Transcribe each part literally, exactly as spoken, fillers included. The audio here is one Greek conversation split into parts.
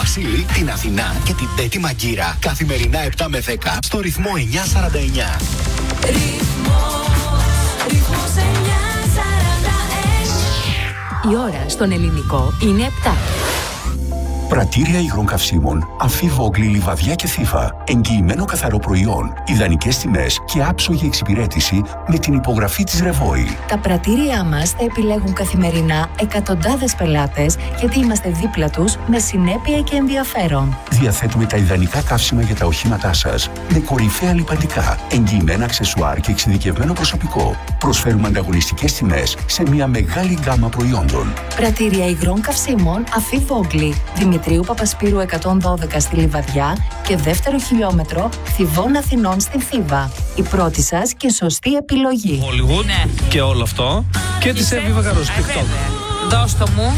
Βασίλη, την Αθηνά και την Τέτη Μαγκύρα. Καθημερινά επτά με δέκα στο ρυθμό εννιά σαράντα εννιά. Ρυθμός, ρυθμός εννιά σαράντα εννιά. Η ώρα στον ελληνικό είναι επτά. Πρατήρια υγρών καυσίμων, Αφή Βόγκλη, Λιβαδιά και Θήβα. Εγγυημένο καθαρό προϊόν, ιδανικές τιμές και άψογη εξυπηρέτηση με την υπογραφή της Ρεβόη. Τα πρατήριά μας θα επιλέγουν καθημερινά εκατοντάδες πελάτες γιατί είμαστε δίπλα τους με συνέπεια και ενδιαφέρον. Διαθέτουμε τα ιδανικά καύσιμα για τα οχήματά σας με κορυφαία λιπαντικά, εγγυημένα αξεσουάρ και εξειδικευμένο προσωπικό. Προσφέρουμε ανταγωνιστικές τιμές σε μια μεγάλη γκάμα προϊόντων. Πρατήρια υγρών καυσίμων, Αφή Βόγκλη, Δημητρίου Παπασπύρου εκατόν δώδεκα στη Λιβαδιά και δεύτερο χιλιόμετρο Θηβών Αθηνών στην Θήβα. Η πρώτη σας και σωστή επιλογή. Hollywood ναι. Και όλο αυτό. Και τη Εύη Βαγαρός, TikTok. Δώσ' το μου.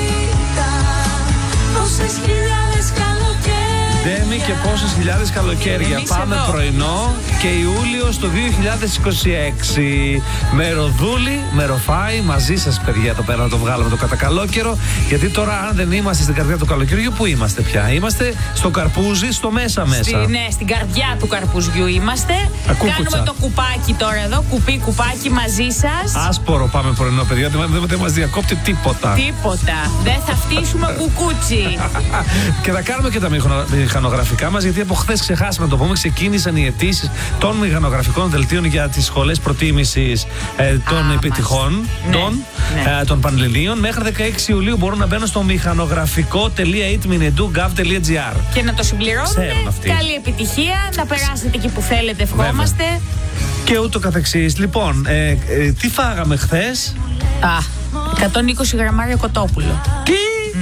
Ντέμι και πόσες χιλιάδες καλοκαίρια. Εμείς Πάμε εδώ. πρωινό και Ιούλιο στο δύο χιλιάδες είκοσι έξι. Με ροδούλη, με ροφάι, μαζί σας παιδιά εδώ πέρα να το βγάλουμε το κατακαλόκαιρο. Γιατί τώρα αν δεν είμαστε στην καρδιά του καλοκαιριού, πού είμαστε πια? Είμαστε στο καρπούζι, στο μέσα μέσα. Στη, ναι, στην καρδιά του καρπουζιού είμαστε. Ακούκουτσα. Κάνουμε το κουπάκι τώρα εδώ, κουπί κουπάκι μαζί σας. Άσπορο πάμε πρωινό παιδιά, δεν, δεν, δεν μας διακόπτει τίποτα. Τίποτα. Δεν θα φτύσουμε κουκούτσι. Και θα κάνουμε και τα μηχανογραφικά μας, γιατί από χθες ξεχάσαμε να το πούμε. Ξεκίνησαν οι αιτήσεις των μηχανογραφικών δελτίων για τις σχολές προτίμησης ε, των Α, επιτυχών ναι, των, ναι. ε, των Πανελληνίων. Μέχρι δεκαέξι Ιουλίου μπορούν να μπαίνουν στο μηχανογραφικό τελεία ιτ μινεντού τελεία γκαβ τελεία τζι άρ. Και να το συμπληρώνουμε. Καλή επιτυχία. Να περάσετε εκεί που θέλετε, ευχόμαστε. Βέβαια. Και ούτω καθεξής. Λοιπόν, ε, ε, τι φάγαμε χθες? Α, εκατόν είκοσι γραμμάρια κοτόπουλο. Τι?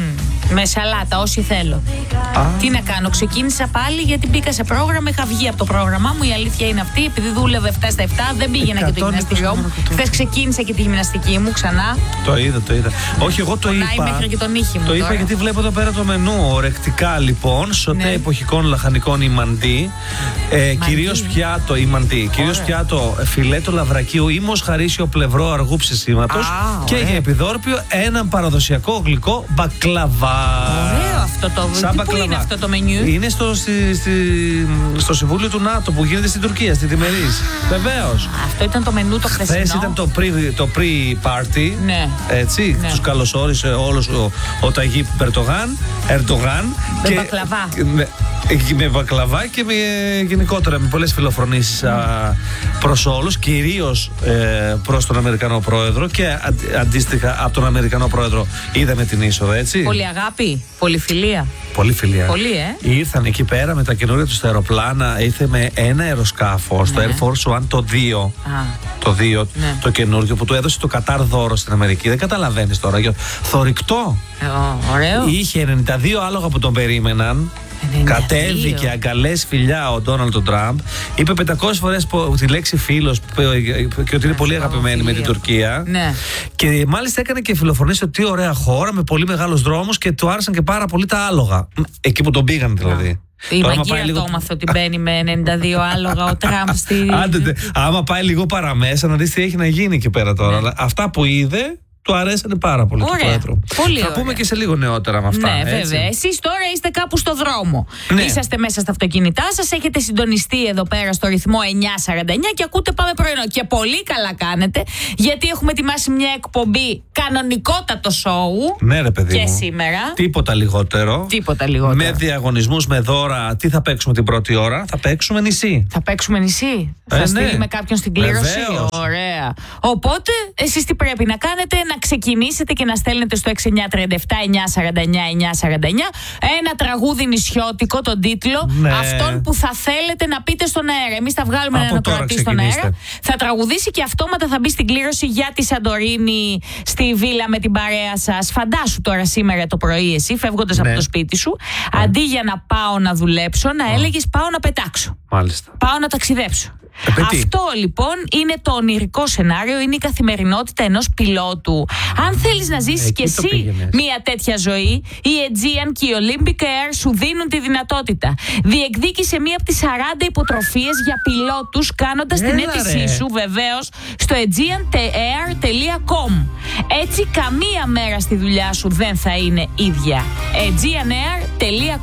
Με σαλάτα, όσοι θέλω. Α. Τι να κάνω, ξεκίνησα πάλι γιατί μπήκα σε πρόγραμμα. Είχα βγει από το πρόγραμμά μου. Η αλήθεια είναι αυτή. Επειδή δούλευε εφτά στα εφτά, δεν πήγαινα και το γυμναστήριό μου. Χθες ξεκίνησα και τη γυμναστική μου ξανά. Το είδα, το είδα. Όχι, εγώ το Πονάει είπα. μέχρι και τον ήχη μου Το είπα τώρα. γιατί βλέπω εδώ πέρα το μενού. Ορεκτικά λοιπόν, σωτέ Ναι. εποχικών λαχανικών ημαντί. Ε, κυρίως πιάτο ημαντί. Κυρίως πιάτο φιλέτο λαβρακίου ή μοσχαρίσιο πλευρό αργού ψησίματος. Α, Και ωραία. για επιδόρπιο έναν παραδοσιακό γλυκό μπακλαβά. Ωραίο αυτό το Σαν τι, μπακλαβά. Πού είναι αυτό το μενιού? Είναι στο, στη, στη, στο Συμβούλιο του ΝΑΤΟ που γίνεται στην Τουρκία, στη Διμερής. Βεβαίως. Αυτό ήταν το μενού το χθεσινό. Χθες ήταν το pre- το pre-party. Ναι. Έτσι, Ναι. τους καλωσόρισε όλος ο, ο Ταγίπ Ερντογάν. Ερντογάν. Με μπακλαβά. Με, με μπακλαβά και με, γενικότερα με πολλές φιλοφρονήσεις α, προς όλους, κυρίως ε, προς τον Αμερικανό Πρόεδρο και αν, αντίστοιχα από τον Αμερικανό Πρόεδρο είδαμε την είσοδο, έτσι. Πολύ αγάπη, πολύ φιλία. Πολύ φιλία. Πολύ, ε. Ήρθαν εκεί πέρα με τα καινούργια τους αεροπλάνα. Ήρθε με ένα αεροσκάφο, το Ναι. Air Force One το δύο. Α. Το δύο, Ναι. το καινούργιο που του έδωσε το Κατάρ δώρο στην Αμερική. Δεν καταλαβαίνεις τώρα. Θορυκτό. Ε, ω, ωραίο. Είχε ενενήντα δύο άλογα που τον περίμεναν. ενενήντα δύο. Κατέβηκε αγκαλές φιλιά ο Ντόναλντ Τραμπ. Είπε πεντακόσιες φορές που- τη λέξη φίλος και ότι είναι πολύ αγαπημένη με την Τουρκία. Ναι. Και μάλιστα έκανε και φιλοφρονήσει ότι τι ωραία χώρα με πολύ μεγάλους δρόμους και του άρεσαν και πάρα πολύ τα άλογα. Εκεί που τον πήγαν δηλαδή. Η Τώρα, άμα μαγεία πάει λίγο- το έμαθε ότι μπαίνει με ενενήντα δύο άλογα ο Τραμπ στη. Άντε, τε, άμα πάει λίγο παραμέσα να δεις τι έχει να γίνει εκεί πέρα τώρα. Αλλά αυτά που είδε του αρέσανε πάρα πολύ του Ωραία. Πρόεδρου. Πολύ Θα ωραία. πούμε και σε λίγο νεότερα με αυτά. Ναι, έτσι. βέβαια. Εσείς τώρα είστε κάπου στο δρόμο. Ναι. Είσαστε μέσα στα αυτοκίνητά σας, έχετε συντονιστεί εδώ πέρα στο ρυθμό εννιά σαράντα εννιά και ακούτε Πάμε Πρωινό. Και πολύ καλά κάνετε, γιατί έχουμε ετοιμάσει μια εκπομπή κανονικότατο σοου. Ναι, ρε παιδί Και μου. σήμερα. Τίποτα λιγότερο. Τίποτα λιγότερο. Με διαγωνισμούς, με δώρα. Τι θα παίξουμε την πρώτη ώρα? Θα παίξουμε νησί. Θα παίξουμε νησί. Ε, θα ναι. στείλουμε κάποιον στην κλήρωση. Βεβαίως. Ωραία. Οπότε, εσείς τι πρέπει να κάνετε? Να ξεκινήσετε και να στέλνετε στο έξι εννιά τρία επτά εννιά σαράντα εννιά εννιά σαράντα εννιά ένα τραγούδι νησιώτικο, τον τίτλο, Ναι. αυτόν που θα θέλετε να πείτε στον αέρα. Εμείς θα βγάλουμε Από έναν τώρα ακροατή στον ξεκινήστε. αέρα. Θα τραγουδήσει και αυτόματα θα μπει στην κλήρωση για τη Σαντορίνη στη βίλα με την παρέα σας. Φαντάσου τώρα σήμερα το πρωί, εσύ φεύγοντας Ναι. από το σπίτι σου, αντί για να πάω να δουλέψω, να έλεγες πάω να πετάξω. Μάλιστα. Πάω να ταξιδέψω. Ε, παιδί. Αυτό λοιπόν είναι το ονειρικό σενάριο, είναι η καθημερινότητα ενός πιλότου. Αν θέλεις να ζήσεις Εκεί κι το εσύ πήγαινες. μια τέτοια ζωή, η Aegean και η Olympic Air σου δίνουν τη δυνατότητα. Διεκδίκησε μία από τις σαράντα υποτροφίες για πιλότους κάνοντας την Έλα, αίτησή ρε. σου βεβαίως στο aegean air τελεία com. Έτσι καμία μέρα στη δουλειά σου δεν θα είναι ίδια. aegean air τελεία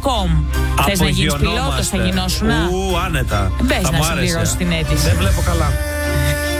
Θες να γίνεις πιλότος, θα γινώσουν? Ου, άνετα. Μπες Θα να μου άρεσε. συμπληρώσεις την αίτηση. Δεν βλέπω καλά.